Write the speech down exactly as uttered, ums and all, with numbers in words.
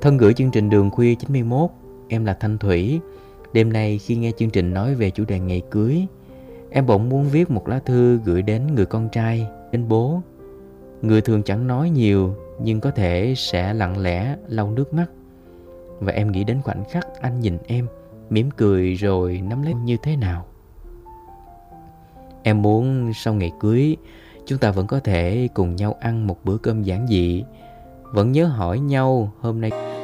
Thân gửi chương trình Đường Khuya chín mươi mốt. Em là Thanh Thủy. Đêm nay khi nghe chương trình nói về chủ đề ngày cưới, em bỗng muốn viết một lá thư gửi đến người con trai, đến bố. Người thường chẳng nói nhiều, nhưng có thể sẽ lặng lẽ lau nước mắt. Và em nghĩ đến khoảnh khắc anh nhìn em, mỉm cười rồi nắm lấy như thế nào. Em muốn sau ngày cưới, chúng ta vẫn có thể cùng nhau ăn một bữa cơm giản dị, vẫn nhớ hỏi nhau hôm nay